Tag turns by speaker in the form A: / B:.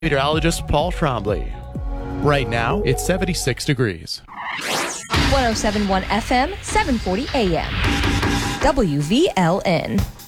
A: Meteorologist Paul Trombley. Right now, it's 76 degrees.
B: 107.1 FM, 740 AM. WVLN.